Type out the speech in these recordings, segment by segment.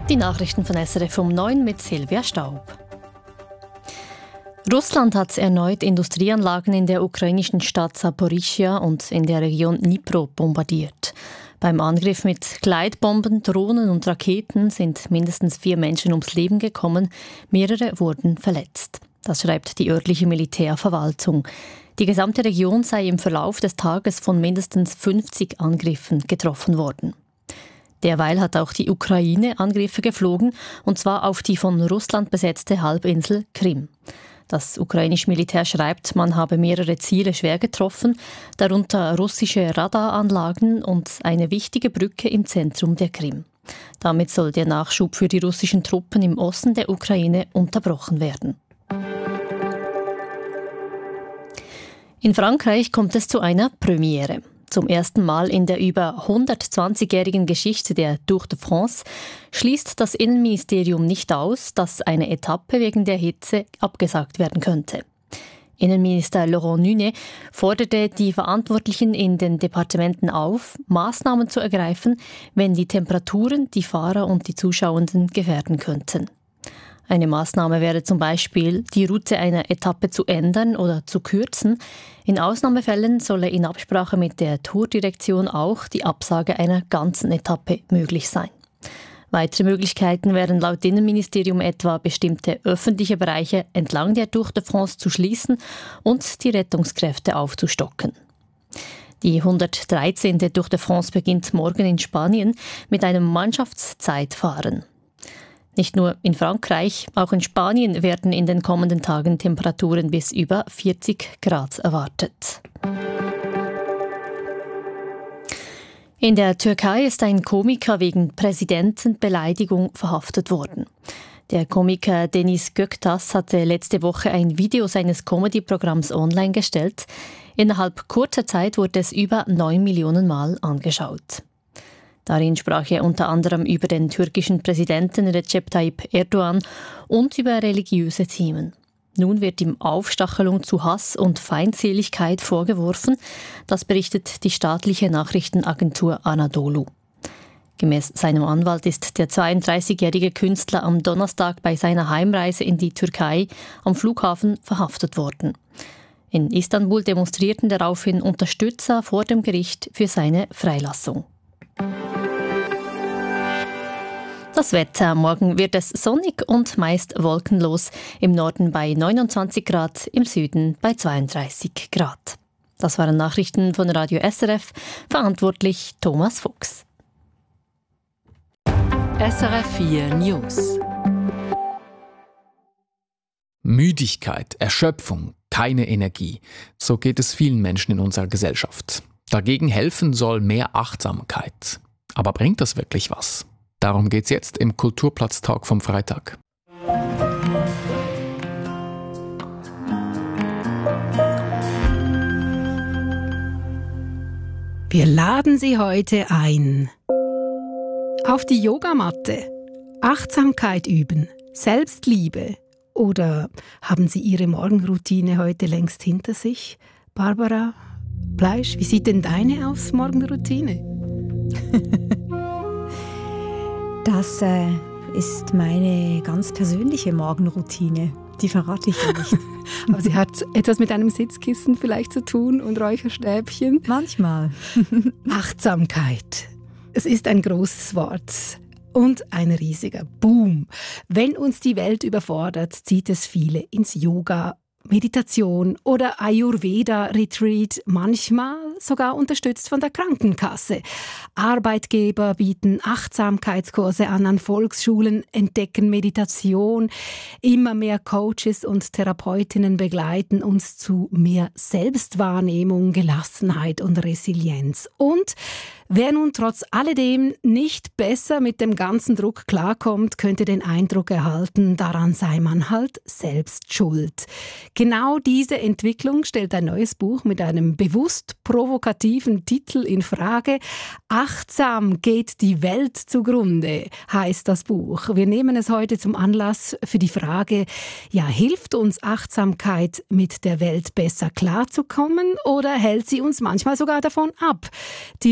Die Nachrichten von SRF um 9 mit Silvia Staub. Russland hat erneut Industrieanlagen in der ukrainischen Stadt Saporischschja und in der Region Dnipro bombardiert. Beim Angriff mit Gleitbomben, Drohnen und Raketen sind mindestens 4 Menschen ums Leben gekommen, mehrere wurden verletzt. Das schreibt die örtliche Militärverwaltung. Die gesamte Region sei im Verlauf des Tages von mindestens 50 Angriffen getroffen worden. Derweil hat auch die Ukraine Angriffe geflogen, und zwar auf die von Russland besetzte Halbinsel Krim. Das ukrainische Militär schreibt, man habe mehrere Ziele schwer getroffen, darunter russische Radaranlagen und eine wichtige Brücke im Zentrum der Krim. Damit soll der Nachschub für die russischen Truppen im Osten der Ukraine unterbrochen werden. In Frankreich kommt es zu einer Premiere. Zum ersten Mal in der über 120-jährigen Geschichte der Tour de France schließt das Innenministerium nicht aus, dass eine Etappe wegen der Hitze abgesagt werden könnte. Innenminister Laurent Nunez forderte die Verantwortlichen in den Departementen auf, Maßnahmen zu ergreifen, wenn die Temperaturen die Fahrer und die Zuschauenden gefährden könnten. Eine Maßnahme wäre zum Beispiel, die Route einer Etappe zu ändern oder zu kürzen. In Ausnahmefällen solle in Absprache mit der Tourdirektion auch die Absage einer ganzen Etappe möglich sein. Weitere Möglichkeiten wären laut Innenministerium etwa, bestimmte öffentliche Bereiche entlang der Tour de France zu schließen und die Rettungskräfte aufzustocken. Die 113. Tour de France beginnt morgen in Spanien mit einem Mannschaftszeitfahren. Nicht nur in Frankreich, auch in Spanien werden in den kommenden Tagen Temperaturen bis über 40 Grad erwartet. In der Türkei ist ein Komiker wegen Präsidentenbeleidigung verhaftet worden. Der Komiker Deniz Göktaş hatte letzte Woche ein Video seines Comedy-Programms online gestellt. Innerhalb kurzer Zeit wurde es über 9 Millionen Mal angeschaut. Darin sprach er unter anderem über den türkischen Präsidenten Recep Tayyip Erdogan und über religiöse Themen. Nun wird ihm Aufstachelung zu Hass und Feindseligkeit vorgeworfen. Das berichtet die staatliche Nachrichtenagentur Anadolu. Gemäß seinem Anwalt ist der 32-jährige Künstler am Donnerstag bei seiner Heimreise in die Türkei am Flughafen verhaftet worden. In Istanbul demonstrierten daraufhin Unterstützer vor dem Gericht für seine Freilassung. Das Wetter. Morgen wird es sonnig und meist wolkenlos. Im Norden bei 29 Grad, im Süden bei 32 Grad. Das waren Nachrichten von Radio SRF. Verantwortlich Thomas Fuchs. SRF 4 News. Müdigkeit, Erschöpfung, keine Energie. So geht es vielen Menschen in unserer Gesellschaft. Dagegen helfen soll mehr Achtsamkeit. Aber bringt das wirklich was? Darum geht's jetzt im Kulturplatz-Talk vom Freitag. Wir laden Sie heute ein auf die Yogamatte. Achtsamkeit üben, Selbstliebe. Oder haben Sie Ihre Morgenroutine heute längst hinter sich? Barbara Pleisch, wie sieht denn deine aus, Morgenroutine? Das ist meine ganz persönliche Morgenroutine. Die verrate ich ja nicht. Aber sie hat etwas mit einem Sitzkissen vielleicht zu tun und Räucherstäbchen? Manchmal. Achtsamkeit. Es ist ein großes Wort und ein riesiger Boom. Wenn uns die Welt überfordert, zieht es viele ins Yoga, Meditation oder Ayurveda-Retreat, manchmal sogar unterstützt von der Krankenkasse. Arbeitgeber bieten Achtsamkeitskurse an Volksschulen, entdecken Meditation. Immer mehr Coaches und Therapeutinnen begleiten uns zu mehr Selbstwahrnehmung, Gelassenheit und Resilienz. Und wer nun trotz alledem nicht besser mit dem ganzen Druck klarkommt, könnte den Eindruck erhalten, daran sei man halt selbst schuld. Genau diese Entwicklung stellt ein neues Buch mit einem bewusst provokativen Titel in Frage. Achtsam geht die Welt zugrunde, heißt das Buch. Wir nehmen es heute zum Anlass für die Frage, ja, hilft uns Achtsamkeit, mit der Welt besser klarzukommen, oder hält sie uns manchmal sogar davon ab, die Welt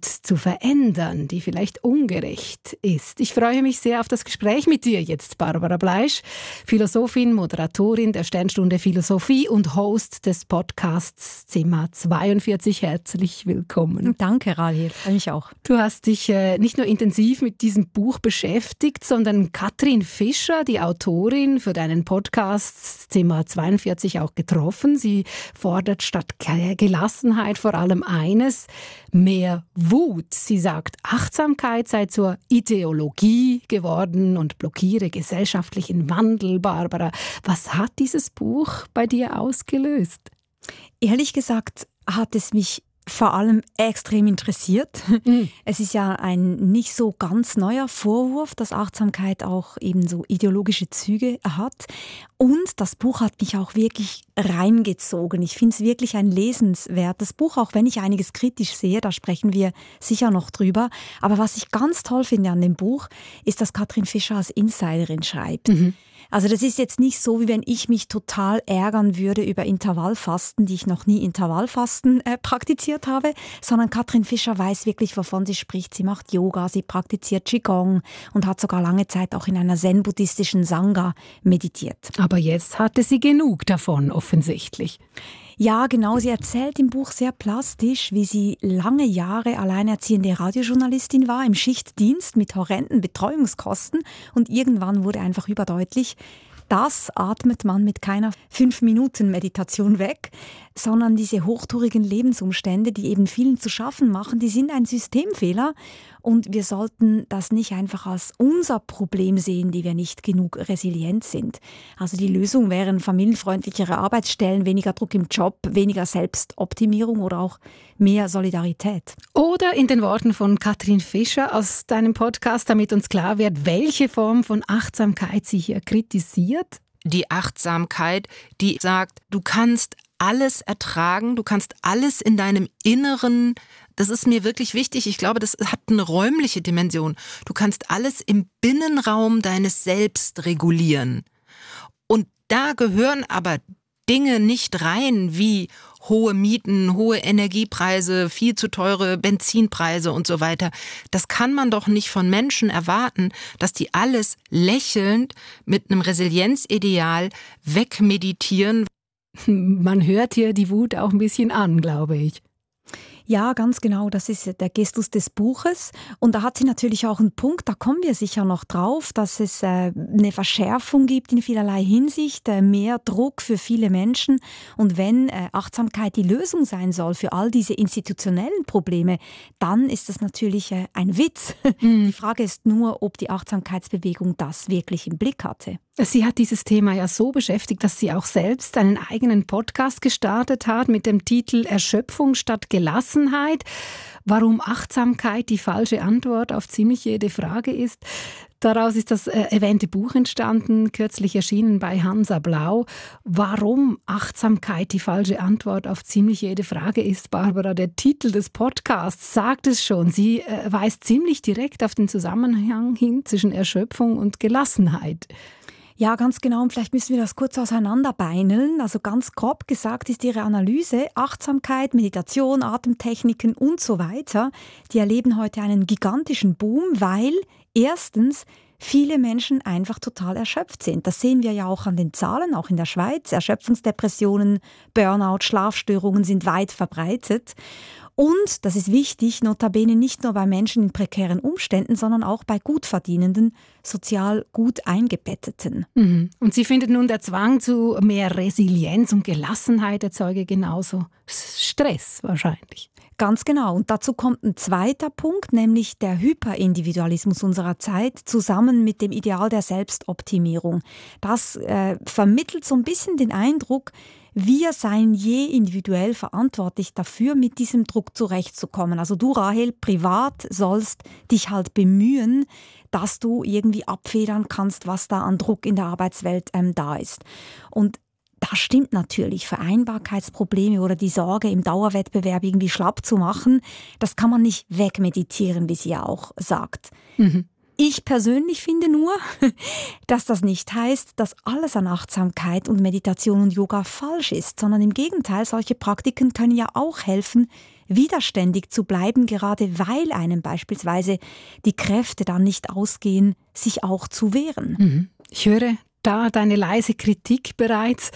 zu verändern, die vielleicht ungerecht ist. Ich freue mich sehr auf das Gespräch mit dir jetzt, Barbara Bleisch, Philosophin, Moderatorin der Sternstunde Philosophie und Host des Podcasts Zimmer 42. Herzlich willkommen. Danke, Rahel, freue mich auch. Du hast dich nicht nur intensiv mit diesem Buch beschäftigt, sondern Katrin Fischer, die Autorin, für deinen Podcast Zimmer 42 auch getroffen. Sie fordert statt Gelassenheit vor allem eines: mehr Wut. Sie sagt, Achtsamkeit sei zur Ideologie geworden und blockiere gesellschaftlichen Wandel. Barbara, was hat dieses Buch bei dir ausgelöst? Ehrlich gesagt hat es mich vor allem extrem interessiert. Es ist ja ein nicht so ganz neuer Vorwurf, dass Achtsamkeit auch eben so ideologische Züge hat. Und das Buch hat mich auch wirklich reingezogen. Ich finde es wirklich ein lesenswertes Buch, auch wenn ich einiges kritisch sehe, da sprechen wir sicher noch drüber. Aber was ich ganz toll finde an dem Buch, ist, dass Katrin Fischer als Insiderin schreibt. Also das ist jetzt nicht so, wie wenn ich mich total ärgern würde über Intervallfasten, die ich noch nie Intervallfasten praktiziert habe, sondern Katrin Fischer weiß wirklich, wovon sie spricht. Sie macht Yoga, sie praktiziert Qigong und hat sogar lange Zeit auch in einer zen-buddhistischen Sangha meditiert. Aber jetzt hatte sie genug davon, offensichtlich. Ja, genau. Sie erzählt im Buch sehr plastisch, wie sie lange Jahre alleinerziehende Radiojournalistin war, im Schichtdienst mit horrenden Betreuungskosten. Und irgendwann wurde einfach überdeutlich, das atmet man mit keiner 5-Minuten-Meditation weg, sondern diese hochtourigen Lebensumstände, die eben vielen zu schaffen machen, die sind ein Systemfehler. Und wir sollten das nicht einfach als unser Problem sehen, die wir nicht genug resilient sind. Also die Lösung wären familienfreundlichere Arbeitsstellen, weniger Druck im Job, weniger Selbstoptimierung oder auch mehr Solidarität. Oder in den Worten von Katrin Fischer aus deinem Podcast, damit uns klar wird, welche Form von Achtsamkeit sie hier kritisiert. Die Achtsamkeit, die sagt, du kannst alles ertragen, du kannst alles in deinem Inneren. Das ist mir wirklich wichtig. Ich glaube, das hat eine räumliche Dimension. Du kannst alles im Binnenraum deines Selbst regulieren. Und da gehören aber Dinge nicht rein wie hohe Mieten, hohe Energiepreise, viel zu teure Benzinpreise und so weiter. Das kann man doch nicht von Menschen erwarten, dass die alles lächelnd mit einem Resilienzideal wegmeditieren. Man hört hier die Wut auch ein bisschen an, glaube ich. Ja, ganz genau, das ist der Gestus des Buches. Und da hat sie natürlich auch einen Punkt, da kommen wir sicher noch drauf, dass es eine Verschärfung gibt in vielerlei Hinsicht, mehr Druck für viele Menschen. Und wenn Achtsamkeit die Lösung sein soll für all diese institutionellen Probleme, dann ist das natürlich ein Witz. Die Frage ist nur, ob die Achtsamkeitsbewegung das wirklich im Blick hatte. Sie hat dieses Thema ja so beschäftigt, dass sie auch selbst einen eigenen Podcast gestartet hat mit dem Titel Erschöpfung statt Gelassenheit. Warum Achtsamkeit die falsche Antwort auf ziemlich jede Frage ist. Daraus ist das erwähnte Buch entstanden, kürzlich erschienen bei Hansa Blau. Warum Achtsamkeit die falsche Antwort auf ziemlich jede Frage ist, Barbara, der Titel des Podcasts sagt es schon. Sie weist ziemlich direkt auf den Zusammenhang hin zwischen Erschöpfung und Gelassenheit. Ja, ganz genau. Und vielleicht müssen wir das kurz auseinanderbeineln. Also ganz grob gesagt ist ihre Analyse, Achtsamkeit, Meditation, Atemtechniken und so weiter, die erleben heute einen gigantischen Boom, weil erstens viele Menschen einfach total erschöpft sind. Das sehen wir ja auch an den Zahlen, auch in der Schweiz. Erschöpfungsdepressionen, Burnout, Schlafstörungen sind weit verbreitet. Und, das ist wichtig, notabene nicht nur bei Menschen in prekären Umständen, sondern auch bei Gutverdienenden, sozial gut Eingebetteten. Und sie findet nun, der Zwang zu mehr Resilienz und Gelassenheit erzeuge genauso Stress wahrscheinlich. Ganz genau. Und dazu kommt ein zweiter Punkt, nämlich der Hyperindividualismus unserer Zeit zusammen mit dem Ideal der Selbstoptimierung. Das vermittelt so ein bisschen den Eindruck, wir seien je individuell verantwortlich dafür, mit diesem Druck zurechtzukommen. Also du, Rahel, privat sollst dich halt bemühen, dass du irgendwie abfedern kannst, was da an Druck in der Arbeitswelt da ist. Und das stimmt natürlich. Vereinbarkeitsprobleme oder die Sorge, im Dauerwettbewerb irgendwie schlapp zu machen, das kann man nicht wegmeditieren, wie sie ja auch sagt. Ich persönlich finde nur, dass das nicht heißt, dass alles an Achtsamkeit und Meditation und Yoga falsch ist, sondern im Gegenteil, solche Praktiken können ja auch helfen, widerständig zu bleiben, gerade weil einem beispielsweise die Kräfte dann nicht ausgehen, sich auch zu wehren. Ich höre da deine leise Kritik bereits.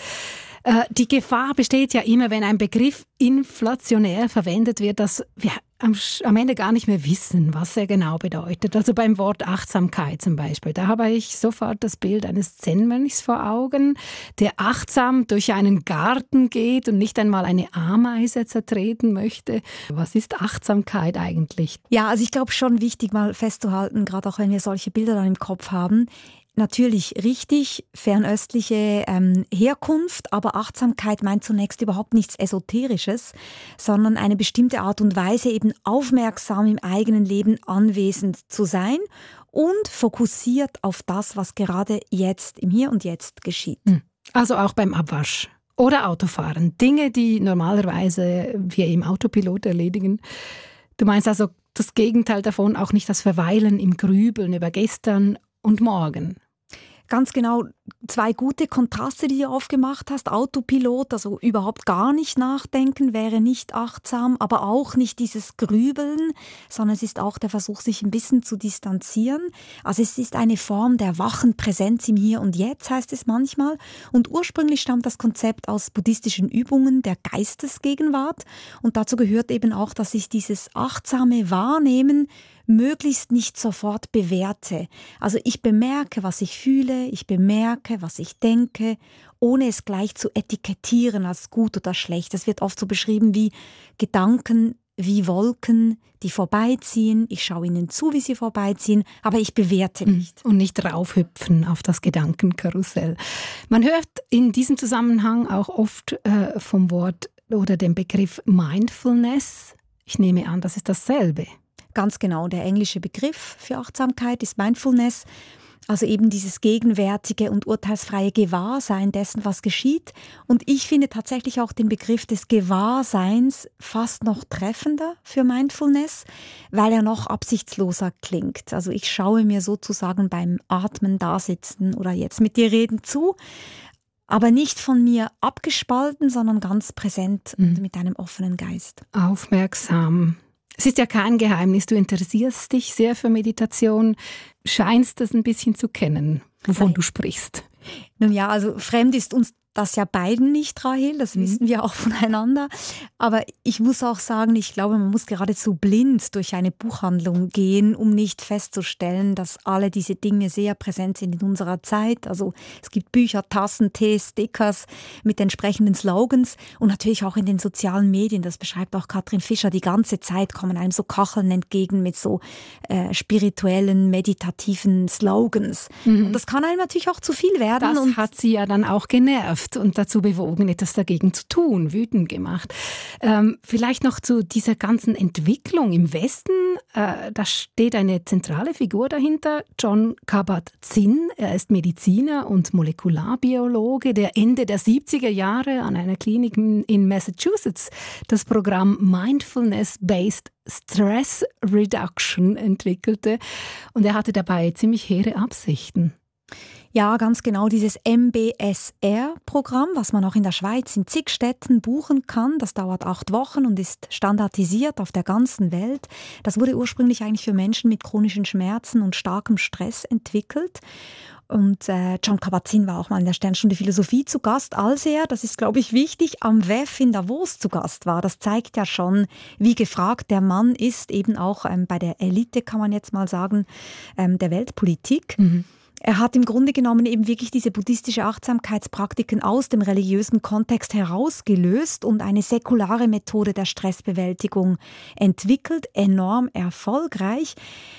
Die Gefahr besteht ja immer, wenn ein Begriff inflationär verwendet wird, dass wir am Ende gar nicht mehr wissen, was er genau bedeutet. Also beim Wort Achtsamkeit zum Beispiel, da habe ich sofort das Bild eines Zen-Mönchs vor Augen, der achtsam durch einen Garten geht und nicht einmal eine Ameise zertreten möchte. Was ist Achtsamkeit eigentlich? Ja, also ich glaube schon wichtig mal festzuhalten, gerade auch wenn wir solche Bilder dann im Kopf haben, natürlich richtig, fernöstliche Herkunft, aber Achtsamkeit meint zunächst überhaupt nichts Esoterisches, sondern eine bestimmte Art und Weise, eben aufmerksam im eigenen Leben anwesend zu sein und fokussiert auf das, was gerade jetzt, im Hier und Jetzt geschieht. Also auch beim Abwasch oder Autofahren. Dinge, die normalerweise wir im Autopilot erledigen. Du meinst also das Gegenteil davon, auch nicht das Verweilen im Grübeln über gestern und morgen. Ganz genau, 2 gute Kontraste, die du aufgemacht hast. Autopilot, also überhaupt gar nicht nachdenken, wäre nicht achtsam, aber auch nicht dieses Grübeln, sondern es ist auch der Versuch, sich ein bisschen zu distanzieren. Also es ist eine Form der wachen Präsenz im Hier und Jetzt, heißt es manchmal. Und ursprünglich stammt das Konzept aus buddhistischen Übungen der Geistesgegenwart. Und dazu gehört eben auch, dass ich dieses achtsame Wahrnehmen möglichst nicht sofort bewerte. Also ich bemerke, was ich fühle, ich bemerke, was ich denke, ohne es gleich zu etikettieren als gut oder schlecht. Das wird oft so beschrieben wie Gedanken, wie Wolken, die vorbeiziehen. Ich schaue ihnen zu, wie sie vorbeiziehen, aber ich bewerte nicht. Und nicht raufhüpfen auf das Gedankenkarussell. Man hört in diesem Zusammenhang auch oft vom Wort oder dem Begriff Mindfulness. Ich nehme an, das ist dasselbe. Ganz genau, der englische Begriff für Achtsamkeit ist Mindfulness, also eben dieses gegenwärtige und urteilsfreie Gewahrsein dessen, was geschieht. Und ich finde tatsächlich auch den Begriff des Gewahrseins fast noch treffender für Mindfulness, weil er noch absichtsloser klingt. Also ich schaue mir sozusagen beim Atmen, Dasitzen oder jetzt mit dir reden zu, aber nicht von mir abgespalten, sondern ganz präsent und mit einem offenen Geist. Aufmerksam. Es ist ja kein Geheimnis, du interessierst dich sehr für Meditation, scheinst das ein bisschen zu kennen, wovon du sprichst. Nun ja, also fremd ist uns das ja beiden nicht, Rahel, das wissen wir auch voneinander. Aber ich muss auch sagen, ich glaube, man muss geradezu blind durch eine Buchhandlung gehen, um nicht festzustellen, dass alle diese Dinge sehr präsent sind in unserer Zeit. Also es gibt Bücher, Tassen, Tees, Stickers mit entsprechenden Slogans und natürlich auch in den sozialen Medien, das beschreibt auch Katrin Fischer, die ganze Zeit kommen einem so Kacheln entgegen mit so spirituellen, meditativen Slogans. Und das kann einem natürlich auch zu viel werden. Das hat sie ja dann auch genervt und dazu bewogen, etwas dagegen zu tun, wütend gemacht. Vielleicht noch zu dieser ganzen Entwicklung im Westen. Da steht eine zentrale Figur dahinter, Jon Kabat-Zinn. Er ist Mediziner und Molekularbiologe, der Ende der 70er Jahre an einer Klinik in Massachusetts das Programm Mindfulness-Based Stress Reduction entwickelte. Und er hatte dabei ziemlich hehre Absichten. Ja, ganz genau, dieses MBSR-Programm, was man auch in der Schweiz in zig Städten buchen kann, das dauert 8 Wochen und ist standardisiert auf der ganzen Welt. Das wurde ursprünglich eigentlich für Menschen mit chronischen Schmerzen und starkem Stress entwickelt. Und Jon Kabat-Zinn war auch mal in der Sternstunde Philosophie zu Gast, als er, das ist glaube ich wichtig, am WEF in Davos zu Gast war. Das zeigt ja schon, wie gefragt der Mann ist, eben auch bei der Elite, kann man jetzt mal sagen, der Weltpolitik. Er hat im Grunde genommen eben wirklich diese buddhistische Achtsamkeitspraktiken aus dem religiösen Kontext herausgelöst und eine säkulare Methode der Stressbewältigung entwickelt, enorm erfolgreich.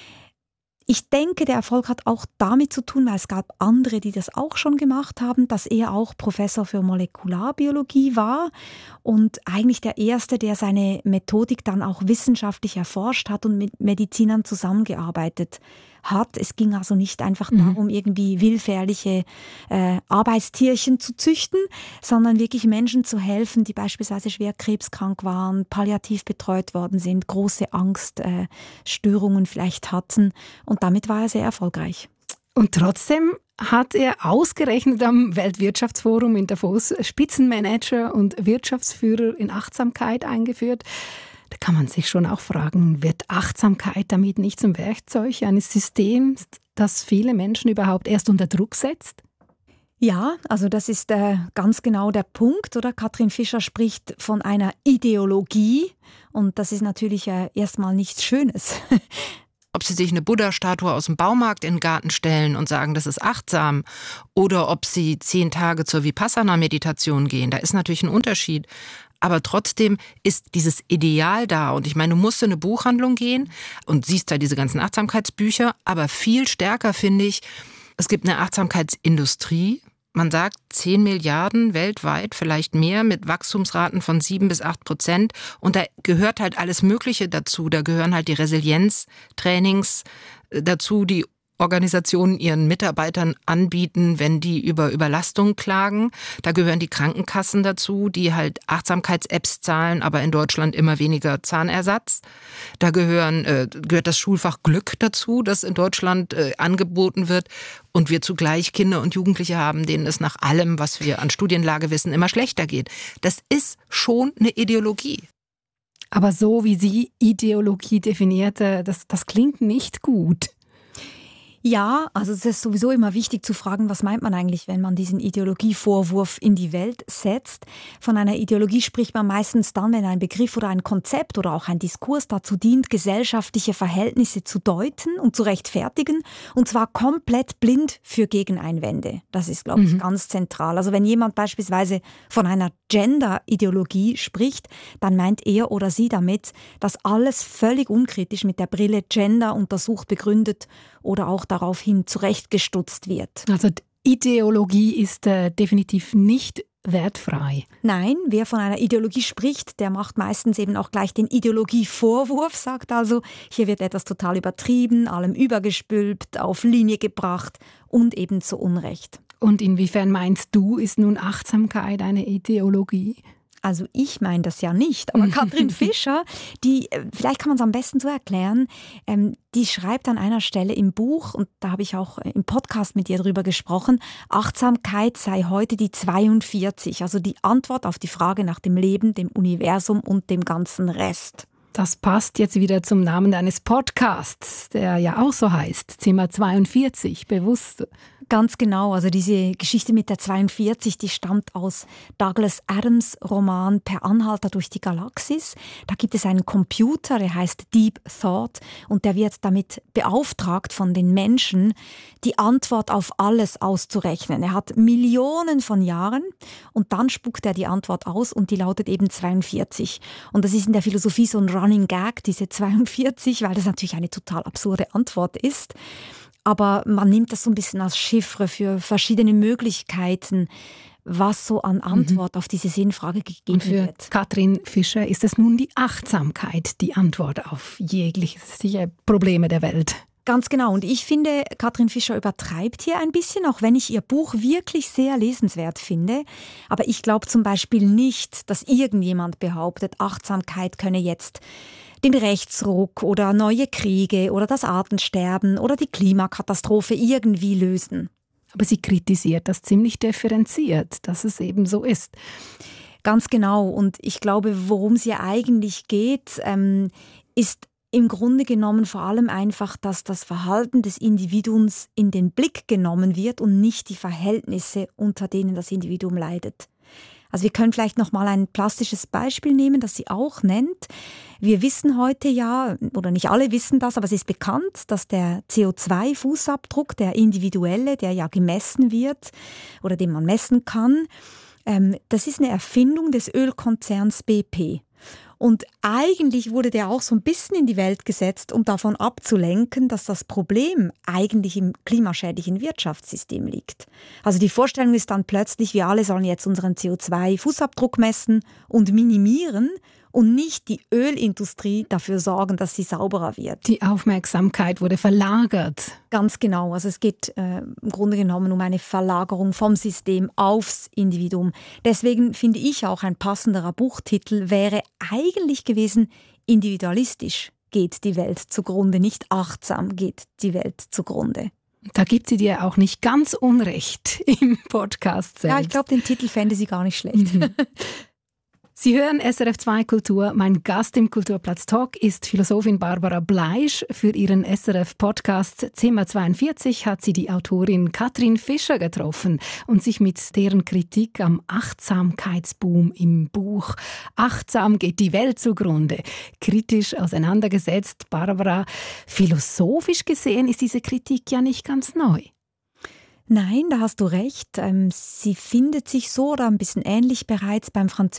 Ich denke, der Erfolg hat auch damit zu tun, weil es gab andere, die das auch schon gemacht haben, dass er auch Professor für Molekularbiologie war und eigentlich der Erste, der seine Methodik dann auch wissenschaftlich erforscht hat und mit Medizinern zusammengearbeitet hat. Es ging also nicht einfach darum, irgendwie willfährliche Arbeitstierchen zu züchten, sondern wirklich Menschen zu helfen, die beispielsweise schwer krebskrank waren, palliativ betreut worden sind, große Angststörungen vielleicht hatten. Und damit war er sehr erfolgreich. Und trotzdem hat er ausgerechnet am Weltwirtschaftsforum in Davos Spitzenmanager und Wirtschaftsführer in Achtsamkeit eingeführt. Da kann man sich schon auch fragen, wird Achtsamkeit damit nicht zum Werkzeug eines Systems, das viele Menschen überhaupt erst unter Druck setzt? Ja, also das ist ganz genau der Punkt, oder? Katrin Fischer spricht von einer Ideologie und das ist natürlich erstmal nichts Schönes. Ob sie sich eine Buddha-Statue aus dem Baumarkt in den Garten stellen und sagen, das ist achtsam, oder ob sie 10 Tage zur Vipassana-Meditation gehen, da ist natürlich ein Unterschied. Aber trotzdem ist dieses Ideal da. Und ich meine, du musst in eine Buchhandlung gehen und siehst da diese ganzen Achtsamkeitsbücher. Aber viel stärker finde ich, es gibt eine Achtsamkeitsindustrie. Man sagt 10 Milliarden weltweit, vielleicht mehr, mit Wachstumsraten von 7-8%. Und da gehört halt alles Mögliche dazu. Da gehören halt die Resilienztrainings dazu, die Organisationen ihren Mitarbeitern anbieten, wenn die über Überlastung klagen. Da gehören die Krankenkassen dazu, die halt Achtsamkeits-Apps zahlen, aber in Deutschland immer weniger Zahnersatz. Da gehört das Schulfach Glück dazu, das in Deutschland angeboten wird. Und wir zugleich Kinder und Jugendliche haben, denen es nach allem, was wir an Studienlage wissen, immer schlechter geht. Das ist schon eine Ideologie. Aber so wie sie Ideologie definierte, das klingt nicht gut. Ja, also es ist sowieso immer wichtig zu fragen, was meint man eigentlich, wenn man diesen Ideologievorwurf in die Welt setzt. Von einer Ideologie spricht man meistens dann, wenn ein Begriff oder ein Konzept oder auch ein Diskurs dazu dient, gesellschaftliche Verhältnisse zu deuten und zu rechtfertigen, und zwar komplett blind für Gegeneinwände. Das ist, glaube ich, ganz zentral. Also wenn jemand beispielsweise von einer Gender-Ideologie spricht, dann meint er oder sie damit, dass alles völlig unkritisch mit der Brille Gender untersucht, begründet oder auch daraufhin zurechtgestutzt wird. Also Ideologie ist definitiv nicht wertfrei. Nein, wer von einer Ideologie spricht, der macht meistens eben auch gleich den Ideologievorwurf, sagt also, hier wird etwas total übertrieben, allem übergestülpt, auf Linie gebracht und eben zu Unrecht. Und inwiefern meinst du, ist nun Achtsamkeit eine Ideologie? Also ich meine das ja nicht, aber Katrin Fischer, die, vielleicht kann man es am besten so erklären, die schreibt an einer Stelle im Buch, und da habe ich auch im Podcast mit ihr drüber gesprochen, Achtsamkeit sei heute die 42, also die Antwort auf die Frage nach dem Leben, dem Universum und dem ganzen Rest. Das passt jetzt wieder zum Namen deines Podcasts, der ja auch so heißt, Zimmer 42, bewusst. Ganz genau, also diese Geschichte mit der 42, die stammt aus Douglas Adams' Roman Per Anhalter durch die Galaxis. Da gibt es einen Computer, der heißt Deep Thought, und der wird damit beauftragt von den Menschen, die Antwort auf alles auszurechnen. Er hat Millionen von Jahren und dann spuckt er die Antwort aus und die lautet eben 42. Und das ist in der Philosophie so ein Running Gag, diese 42, weil das natürlich eine total absurde Antwort ist. Aber man nimmt das so ein bisschen als Chiffre für verschiedene Möglichkeiten, was so an Antwort auf diese Sinnfrage gegeben Und für wird. Katrin Fischer ist es nun die Achtsamkeit, die Antwort auf jegliche Probleme der Welt. Ganz genau. Und ich finde, Katrin Fischer übertreibt hier ein bisschen, auch wenn ich ihr Buch wirklich sehr lesenswert finde. Aber ich glaube zum Beispiel nicht, dass irgendjemand behauptet, Achtsamkeit könne jetzt den Rechtsruck oder neue Kriege oder das Artensterben oder die Klimakatastrophe irgendwie lösen. Aber sie kritisiert das ziemlich differenziert, dass es eben so ist. Ganz genau. Und ich glaube, worum es hier eigentlich geht, ist im Grunde genommen vor allem einfach, dass das Verhalten des Individuums in den Blick genommen wird und nicht die Verhältnisse, unter denen das Individuum leidet. Also wir können vielleicht noch mal ein plastisches Beispiel nehmen, das sie auch nennt. Wir wissen heute ja, oder nicht alle wissen das, aber es ist bekannt, dass der CO2-Fußabdruck, der individuelle, der ja gemessen wird oder den man messen kann, das ist eine Erfindung des Ölkonzerns BP. Und eigentlich wurde der auch so ein bisschen in die Welt gesetzt, um davon abzulenken, dass das Problem eigentlich im klimaschädlichen Wirtschaftssystem liegt. Also die Vorstellung ist dann plötzlich, wir alle sollen jetzt unseren CO2-Fußabdruck messen und minimieren und nicht die Ölindustrie dafür sorgen, dass sie sauberer wird. Die Aufmerksamkeit wurde verlagert. Ganz genau. Also es geht im Grunde genommen um eine Verlagerung vom System aufs Individuum. Deswegen finde ich auch, ein passenderer Buchtitel wäre eigentlich gewesen, individualistisch geht die Welt zugrunde, nicht achtsam geht die Welt zugrunde. Da gibt sie dir auch nicht ganz Unrecht im Podcast selbst. Ja, ich glaube, den Titel fände sie gar nicht schlecht. Sie hören SRF 2 Kultur. Mein Gast im Kulturplatz Talk ist Philosophin Barbara Bleisch. Für ihren SRF-Podcast Zimmer 42 hat sie die Autorin Katrin Fischer getroffen und sich mit deren Kritik am Achtsamkeitsboom im Buch »Achtsam geht die Welt zugrunde« kritisch auseinandergesetzt. Barbara, philosophisch gesehen ist diese Kritik ja nicht ganz neu. Nein, da hast du recht. Sie findet sich so oder ein bisschen ähnlich bereits beim französischen